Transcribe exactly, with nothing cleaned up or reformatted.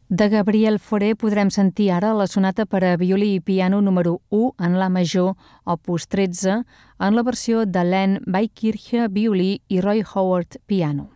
De Gabriel Fauré podrem sentir ara la sonata per a violí i piano número u en la major, opus tretze, en la versió de Len Weikirche, violí, i Roy Howard, piano.